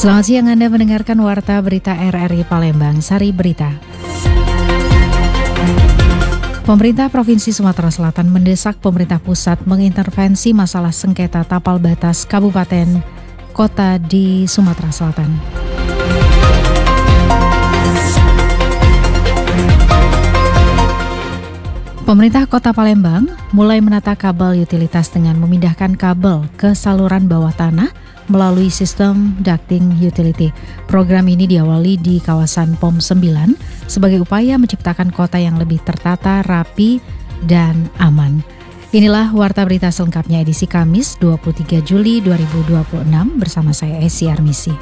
Selamat siang, Anda mendengarkan Warta Berita RRI Palembang, Sari Berita. Pemerintah Provinsi Sumatera Selatan mendesak pemerintah pusat mengintervensi masalah sengketa tapal batas kabupaten kota di Sumatera Selatan. Pemerintah Kota Palembang mulai menata kabel utilitas dengan memindahkan kabel ke saluran bawah tanah melalui sistem ducting utility. Program ini diawali di kawasan POM 9 sebagai upaya menciptakan kota yang lebih tertata, rapi, dan aman. Inilah Warta Berita selengkapnya edisi Kamis 23 Juli 2026 bersama saya Esi Armisi.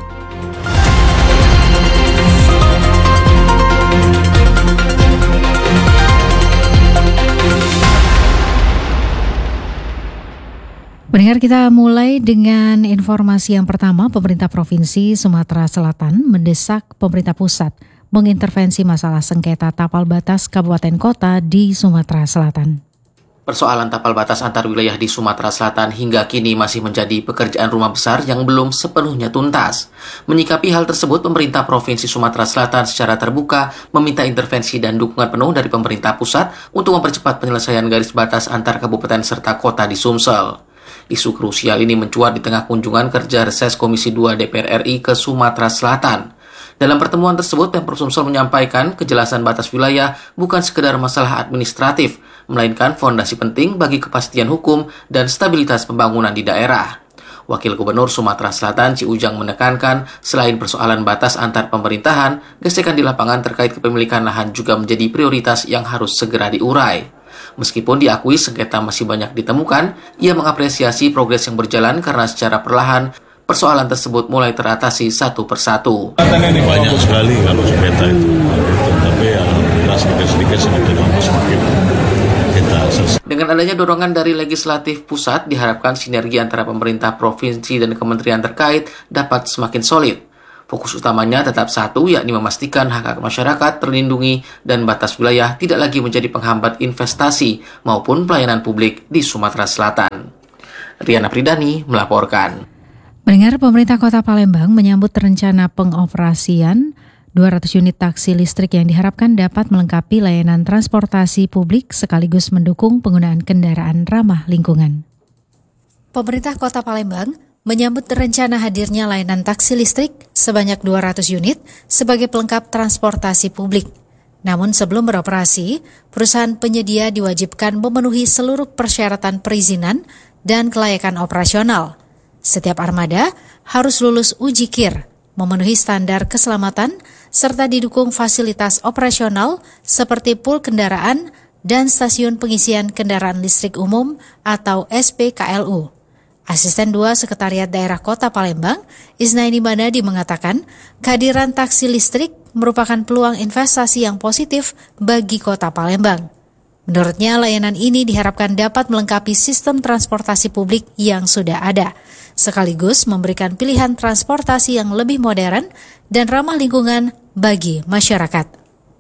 Pendengar, kita mulai dengan informasi yang pertama. Pemerintah Provinsi Sumatera Selatan mendesak pemerintah pusat mengintervensi masalah sengketa tapal batas kabupaten kota di Sumatera Selatan. Persoalan tapal batas antar wilayah di Sumatera Selatan hingga kini masih menjadi pekerjaan rumah besar yang belum sepenuhnya tuntas. Menyikapi hal tersebut, pemerintah Provinsi Sumatera Selatan secara terbuka meminta intervensi dan dukungan penuh dari pemerintah pusat untuk mempercepat penyelesaian garis batas antar kabupaten serta kota di Sumsel. Isu krusial ini mencuat di tengah kunjungan kerja reses Komisi 2 DPR RI ke Sumatera Selatan. Dalam pertemuan tersebut, Pemprov Sumsel menyampaikan kejelasan batas wilayah bukan sekedar masalah administratif, melainkan fondasi penting bagi kepastian hukum dan stabilitas pembangunan di daerah. Wakil Gubernur Sumatera Selatan Ci Ujang menekankan, selain persoalan batas antar pemerintahan, gesekan di lapangan terkait kepemilikan lahan juga menjadi prioritas yang harus segera diurai. Meskipun diakui sengketa masih banyak ditemukan, ia mengapresiasi progres yang berjalan karena secara perlahan persoalan tersebut mulai teratasi satu persatu. Banyak sekali kalau sengketa itu, tapi alhamdulillah sedikit-sedikit semakin lama semakin kita selesai. Dengan adanya dorongan dari legislatif pusat, diharapkan sinergi antara pemerintah provinsi dan kementerian terkait dapat semakin solid. Fokus utamanya tetap satu, yakni memastikan hak-hak masyarakat terlindungi dan batas wilayah tidak lagi menjadi penghambat investasi maupun pelayanan publik di Sumatera Selatan. Riana Pridani melaporkan. Mendengar, pemerintah Kota Palembang menyambut rencana pengoperasian 200 unit taksi listrik yang diharapkan dapat melengkapi layanan transportasi publik sekaligus mendukung penggunaan kendaraan ramah lingkungan. Pemerintah Kota Palembang menyambut rencana hadirnya layanan taksi listrik sebanyak 200 unit sebagai pelengkap transportasi publik. Namun sebelum beroperasi, perusahaan penyedia diwajibkan memenuhi seluruh persyaratan perizinan dan kelayakan operasional. Setiap armada harus lulus uji KIR, memenuhi standar keselamatan, serta didukung fasilitas operasional seperti pool kendaraan dan stasiun pengisian kendaraan listrik umum atau SPKLU. Asisten 2 Sekretariat Daerah Kota Palembang, Isnaini Banadi mengatakan, kehadiran taksi listrik merupakan peluang investasi yang positif bagi Kota Palembang. Menurutnya, layanan ini diharapkan dapat melengkapi sistem transportasi publik yang sudah ada, sekaligus memberikan pilihan transportasi yang lebih modern dan ramah lingkungan bagi masyarakat.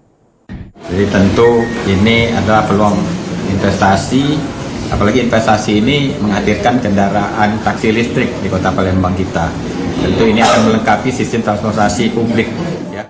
Jadi tentu ini adalah peluang investasi. Apalagi investasi ini menghadirkan kendaraan taksi listrik di Kota Palembang kita. Tentu ini akan melengkapi sistem transportasi publik. Ya.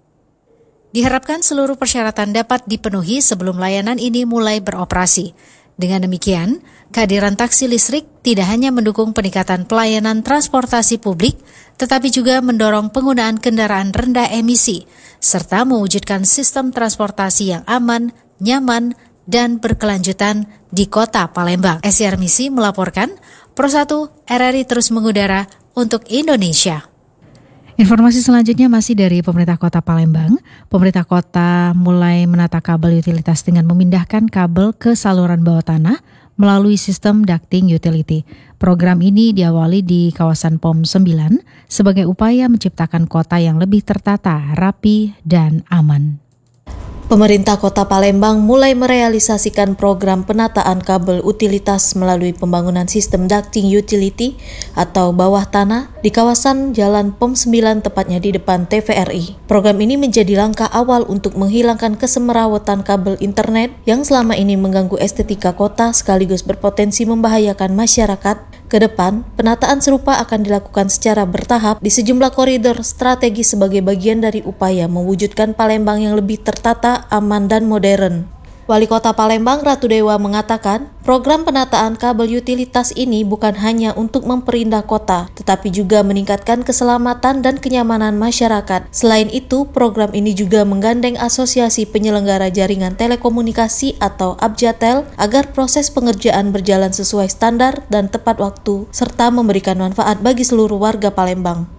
Diharapkan seluruh persyaratan dapat dipenuhi sebelum layanan ini mulai beroperasi. Dengan demikian, kehadiran taksi listrik tidak hanya mendukung peningkatan pelayanan transportasi publik, tetapi juga mendorong penggunaan kendaraan rendah emisi, serta mewujudkan sistem transportasi yang aman, nyaman, dan berkelanjutan di Kota Palembang. Esi Armisi melaporkan, Pro 1 RRI terus mengudara untuk Indonesia. Informasi selanjutnya masih dari pemerintah Kota Palembang. Pemerintah kota mulai menata kabel utilitas dengan memindahkan kabel ke saluran bawah tanah melalui sistem ducting utility. Program ini diawali di kawasan POM 9 sebagai upaya menciptakan kota yang lebih tertata, rapi, dan aman. Pemerintah Kota Palembang mulai merealisasikan program penataan kabel utilitas melalui pembangunan sistem ducting utility atau bawah tanah di kawasan Jalan POM 9 tepatnya di depan TVRI. Program ini menjadi langkah awal untuk menghilangkan kesemerawatan kabel internet yang selama ini mengganggu estetika kota sekaligus berpotensi membahayakan masyarakat Kedepan, penataan serupa akan dilakukan secara bertahap di sejumlah koridor strategis sebagai bagian dari upaya mewujudkan Palembang yang lebih tertata, aman, dan modern. Wali Kota Palembang Ratu Dewa mengatakan, program penataan kabel utilitas ini bukan hanya untuk memperindah kota, tetapi juga meningkatkan keselamatan dan kenyamanan masyarakat. Selain itu, program ini juga menggandeng Asosiasi Penyelenggara Jaringan Telekomunikasi atau Abjatel agar proses pengerjaan berjalan sesuai standar dan tepat waktu, serta memberikan manfaat bagi seluruh warga Palembang.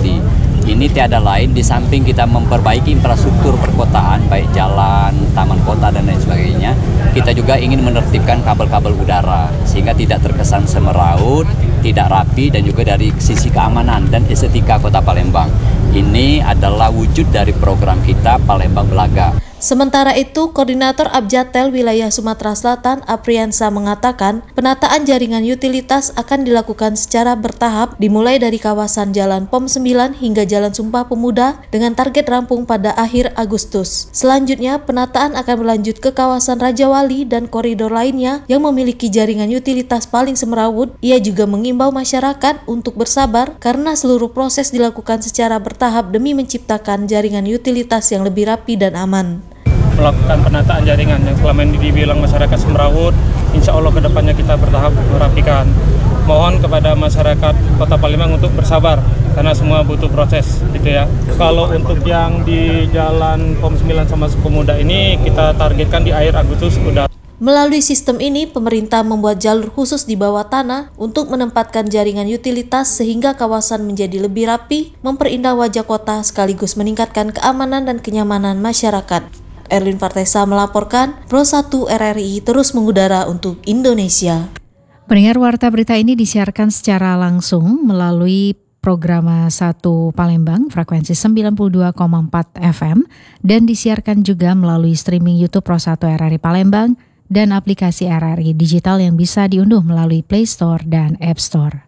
Ini tiada lain di samping kita memperbaiki infrastruktur perkotaan, baik jalan, taman kota, dan lain sebagainya, kita juga ingin menertibkan kabel-kabel udara sehingga tidak terkesan semeraut, tidak rapi, dan juga dari sisi keamanan dan estetika Kota Palembang. Ini adalah wujud dari program kita Palembang Belaga. Sementara itu, Koordinator Abjatel Wilayah Sumatera Selatan, Apriansa, mengatakan penataan jaringan utilitas akan dilakukan secara bertahap dimulai dari kawasan Jalan POM 9 hingga Jalan Sumpah Pemuda dengan target rampung pada akhir Agustus. Selanjutnya, penataan akan berlanjut ke kawasan Rajawali dan koridor lainnya yang memiliki jaringan utilitas paling semrawut. Ia juga mengimbau masyarakat untuk bersabar karena seluruh proses dilakukan secara bertahap demi menciptakan jaringan utilitas yang lebih rapi dan aman. Melakukan penataan jaringan yang selama ini dibilang masyarakat semrawut, insya Allah kedepannya kita bertahap merapikan. Mohon kepada masyarakat Kota Palembang untuk bersabar karena semua butuh proses, gitu ya. Kalau untuk yang di Jalan POM 9 sama Pemuda ini kita targetkan di akhir Agustus udah. Melalui sistem ini, pemerintah membuat jalur khusus di bawah tanah untuk menempatkan jaringan utilitas sehingga kawasan menjadi lebih rapi, memperindah wajah kota sekaligus meningkatkan keamanan dan kenyamanan masyarakat. Erlin Partesa melaporkan, Pro 1 RRI terus mengudara untuk Indonesia. Pendengar, warta berita ini disiarkan secara langsung melalui program 1 Palembang frekuensi 92,4 FM dan disiarkan juga melalui streaming YouTube Pro 1 RRI Palembang dan aplikasi RRI Digital yang bisa diunduh melalui Play Store dan App Store.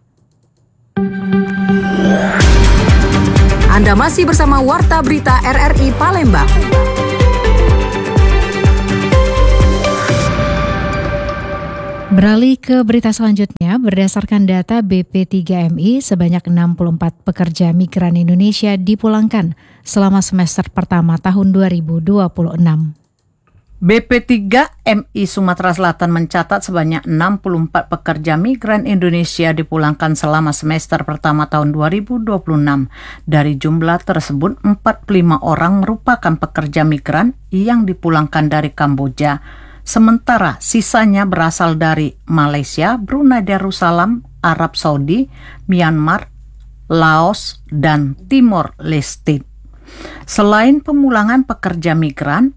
Anda masih bersama Warta Berita RRI Palembang. Beralih ke berita selanjutnya, berdasarkan data BP3MI, sebanyak 64 pekerja migran Indonesia dipulangkan selama semester pertama tahun 2026. BP3MI Sumatera Selatan mencatat sebanyak 64 pekerja migran Indonesia dipulangkan selama semester pertama tahun 2026. Dari jumlah tersebut, 45 orang merupakan pekerja migran yang dipulangkan dari Kamboja. Sementara sisanya berasal dari Malaysia, Brunei Darussalam, Arab Saudi, Myanmar, Laos, dan Timor Leste. Selain pemulangan pekerja migran,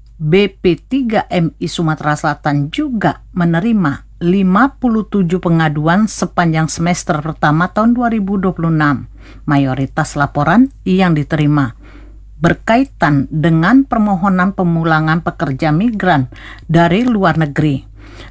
BP3MI Sumatera Selatan juga menerima 57 pengaduan sepanjang semester pertama tahun 2026. Mayoritas laporan yang diterima berkaitan dengan permohonan pemulangan pekerja migran dari luar negeri.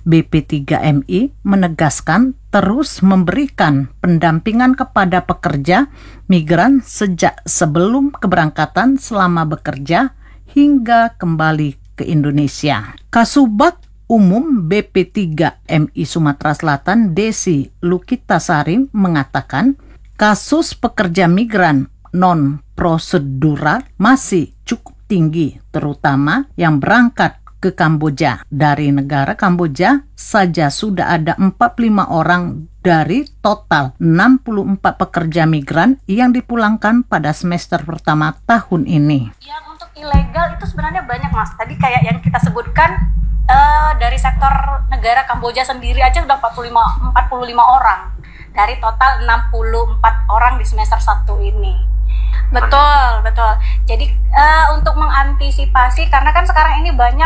BP3MI menegaskan terus memberikan pendampingan kepada pekerja migran sejak sebelum keberangkatan, selama bekerja, hingga kembali ke Indonesia. Kasubag Umum BP3MI Sumatera Selatan Desi Lukitasari mengatakan kasus pekerja migran non-prosedural masih cukup tinggi, terutama yang berangkat ke Kamboja. Dari negara Kamboja saja sudah ada 45 orang dari total 64 pekerja migran yang dipulangkan pada semester pertama tahun ini. Yang untuk ilegal itu sebenarnya banyak, Mas. Tadi kayak yang kita sebutkan dari sektor negara Kamboja sendiri aja udah 45 orang dari total 64 orang di semester 1 ini. Betul. Jadi untuk mengantisipasi, karena kan sekarang ini banyak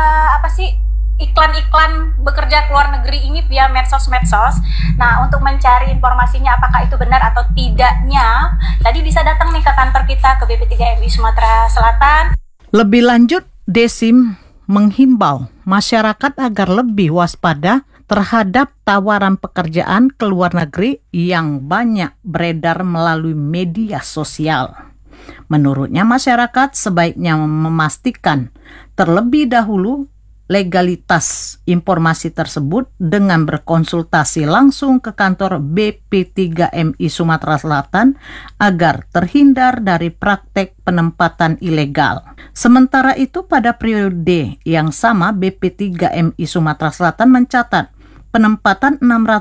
iklan-iklan bekerja ke luar negeri ini via medsos. Nah, untuk mencari informasinya apakah itu benar atau tidaknya, tadi bisa datang nih ke kantor kita ke BP3MI Sumatera Selatan. Lebih lanjut, Desim menghimbau masyarakat agar lebih waspada terhadap tawaran pekerjaan ke luar negeri yang banyak beredar melalui media sosial. Menurutnya, masyarakat sebaiknya memastikan terlebih dahulu legalitas informasi tersebut dengan berkonsultasi langsung ke kantor BP3MI Sumatera Selatan agar terhindar dari praktek penempatan ilegal. Sementara itu pada periode yang sama BP3MI Sumatera Selatan mencatat penempatan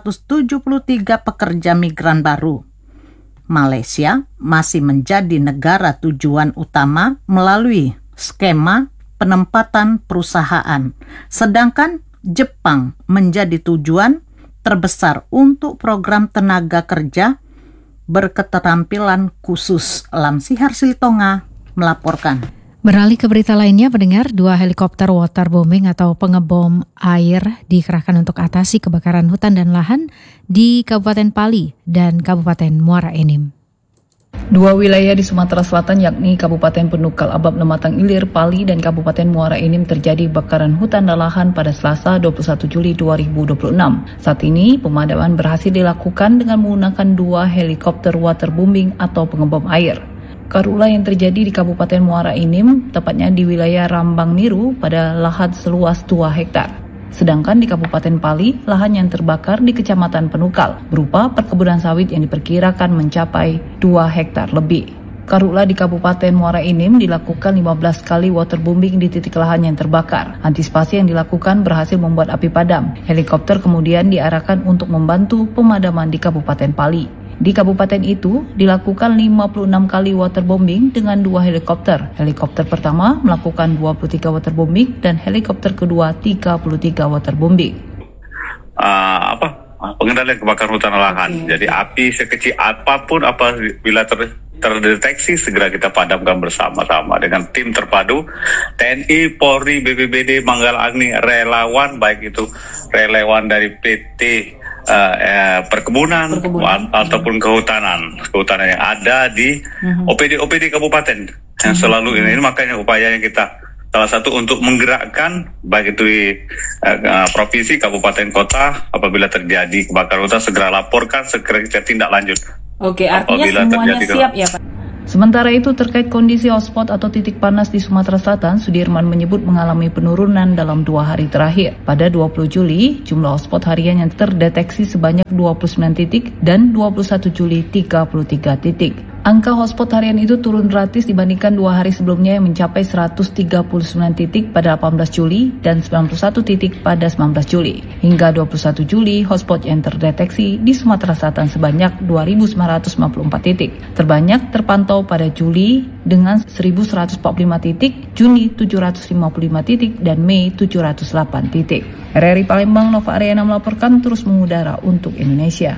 673 pekerja migran baru. Malaysia masih menjadi negara tujuan utama melalui skema penempatan perusahaan, sedangkan Jepang menjadi tujuan terbesar untuk program tenaga kerja berketerampilan khusus. Lamsihar Silitonga melaporkan. Beralih ke berita lainnya, pendengar, 2 helikopter waterbombing atau pengebom air dikerahkan untuk atasi kebakaran hutan dan lahan di Kabupaten Pali dan Kabupaten Muara Enim. 2 wilayah di Sumatera Selatan yakni Kabupaten Penukal Abab Lematang Ilir, Pali, dan Kabupaten Muara Enim terjadi kebakaran hutan dan lahan pada Selasa 21 Juli 2026. Saat ini pemadaman berhasil dilakukan dengan menggunakan 2 helikopter waterbombing atau pengebom air. Karhutla yang terjadi di Kabupaten Muara Enim, tepatnya di wilayah Rambang Niru pada lahan seluas 2 hektar. Sedangkan di Kabupaten Pali, lahan yang terbakar di Kecamatan Penukal berupa perkebunan sawit yang diperkirakan mencapai 2 hektar lebih. Karhutla di Kabupaten Muara Enim dilakukan 15 kali waterbombing di titik lahan yang terbakar. Antisipasi yang dilakukan berhasil membuat api padam. Helikopter kemudian diarahkan untuk membantu pemadaman di Kabupaten Pali. Di kabupaten itu dilakukan 56 kali waterbombing dengan 2 helikopter. Helikopter pertama melakukan 23 waterbombing dan helikopter kedua 33 waterbombing. Pengendalian kebakaran hutan dan lahan. Jadi api sekecil apapun apabila terdeteksi segera kita padamkan bersama-sama dengan tim terpadu TNI, Polri, BPBD, Manggala Agni, relawan baik itu relawan dari PT perkebunan ataupun kehutanan yang ada di OPD kabupaten yang selalu ini makanya upayanya kita salah satu untuk menggerakkan baik itu di provinsi, kabupaten, kota apabila terjadi kebakaran hutan segera laporkan, segera kita tindak lanjut. Oke, artinya semuanya siap ya Pak? Sementara itu terkait kondisi hotspot atau titik panas di Sumatera Selatan, Sudirman menyebut mengalami penurunan dalam 2 hari terakhir. Pada 20 Juli, jumlah hotspot harian yang terdeteksi sebanyak 29 titik dan 21 Juli 33 titik. Angka hotspot harian itu turun gratis dibandingkan 2 hari sebelumnya yang mencapai 139 titik pada 18 Juli dan 91 titik pada 19 Juli. Hingga 21 Juli, hotspot yang terdeteksi di Sumatera Selatan sebanyak 2.954 titik. Terbanyak terpantau pada Juli dengan 1.145 titik, Juni 755 titik, dan Mei 708 titik. RRI Palembang, Nova Ariana melaporkan terus mengudara untuk Indonesia.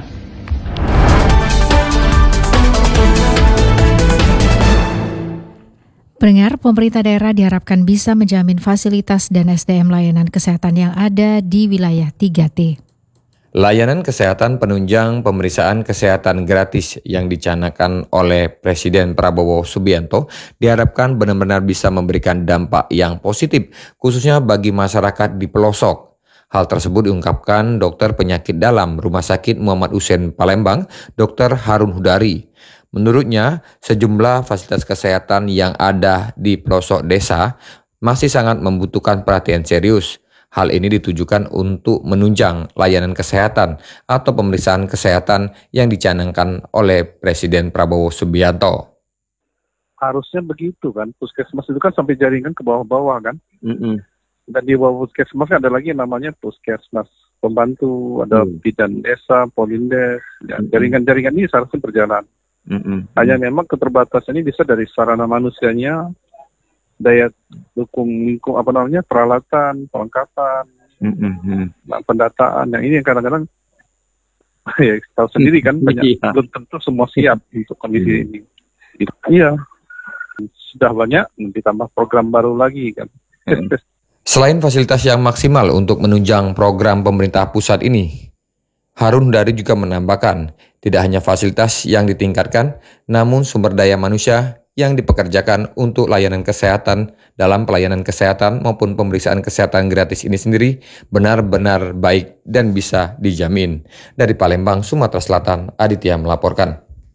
Pendengar, pemerintah daerah diharapkan bisa menjamin fasilitas dan SDM layanan kesehatan yang ada di wilayah 3T. Layanan kesehatan penunjang pemeriksaan kesehatan gratis yang dicanangkan oleh Presiden Prabowo Subianto diharapkan benar-benar bisa memberikan dampak yang positif, khususnya bagi masyarakat di pelosok. Hal tersebut diungkapkan dokter penyakit dalam Rumah Sakit Muhammad Hussein Palembang, Dr. Harun Hudari. Menurutnya, sejumlah fasilitas kesehatan yang ada di pelosok desa masih sangat membutuhkan perhatian serius. Hal ini ditujukan untuk menunjang layanan kesehatan atau pemeriksaan kesehatan yang dicanangkan oleh Presiden Prabowo Subianto. Harusnya begitu kan, puskesmas itu kan sampai jaringan ke bawah-bawah kan. Dan di bawah puskesmas ada lagi yang namanya puskesmas pembantu, ada bidan desa, polindes, jaringan-jaringan ini seharusnya berjalan. Hanya memang keterbatasan ini bisa dari sarana manusianya, daya dukung lingkung peralatan, perlengkapan, pendataan. Yang ini yang kadang-kadang ya tahu sendiri kan banyak belum tentu semua siap untuk kondisi ini. Iya, sudah banyak ditambah program baru lagi kan. Selain fasilitas yang maksimal untuk menunjang program pemerintah pusat ini, Harun Hudari juga menambahkan, tidak hanya fasilitas yang ditingkatkan, namun sumber daya manusia yang dipekerjakan untuk layanan kesehatan dalam pelayanan kesehatan maupun pemeriksaan kesehatan gratis ini sendiri benar-benar baik dan bisa dijamin. Dari Palembang, Sumatera Selatan, Aditya melaporkan.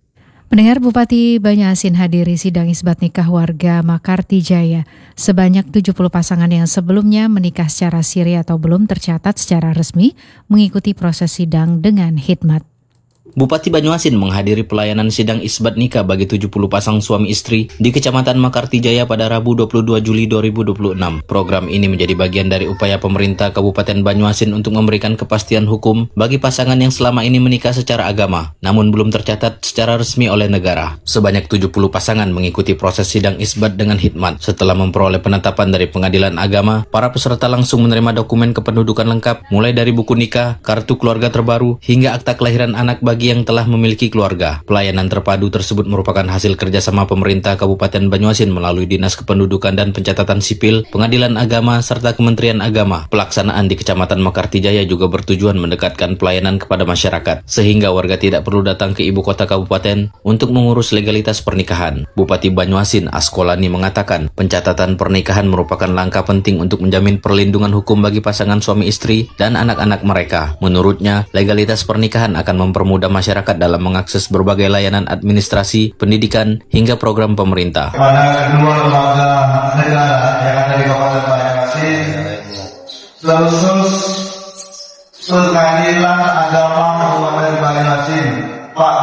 Pendengar, Bupati Banyuasin hadiri sidang isbat nikah warga Makartijaya. Sebanyak 70 pasangan yang sebelumnya menikah secara siri atau belum tercatat secara resmi mengikuti proses sidang dengan hikmat. Bupati Banyuasin menghadiri pelayanan sidang isbat nikah bagi 70 pasang suami istri di Kecamatan Makartijaya pada Rabu 22 Juli 2026. Program ini menjadi bagian dari upaya pemerintah Kabupaten Banyuasin untuk memberikan kepastian hukum bagi pasangan yang selama ini menikah secara agama, namun belum tercatat secara resmi oleh negara. Sebanyak 70 pasangan mengikuti proses sidang isbat dengan hikmat. Setelah memperoleh penetapan dari Pengadilan Agama, para peserta langsung menerima dokumen kependudukan lengkap, mulai dari buku nikah, kartu keluarga terbaru, hingga akta kelahiran anak bagi yang telah memiliki keluarga. Pelayanan terpadu tersebut merupakan hasil kerjasama pemerintah Kabupaten Banyuasin melalui Dinas Kependudukan dan Pencatatan Sipil, Pengadilan Agama, serta Kementerian Agama. Pelaksanaan di Kecamatan Makartijaya juga bertujuan mendekatkan pelayanan kepada masyarakat, sehingga warga tidak perlu datang ke ibu kota kabupaten untuk mengurus legalitas pernikahan. Bupati Banyuasin Askolani mengatakan, pencatatan pernikahan merupakan langkah penting untuk menjamin perlindungan hukum bagi pasangan suami istri dan anak-anak mereka. Menurutnya, legalitas pernikahan akan mempermudah masyarakat dalam mengakses berbagai layanan administrasi, pendidikan, hingga program pemerintah. Pada kedua lembaga negara yang ada di Kabupaten Banyuasin, khusus Pengadilan Agama Kabupaten Banyuasin, Pak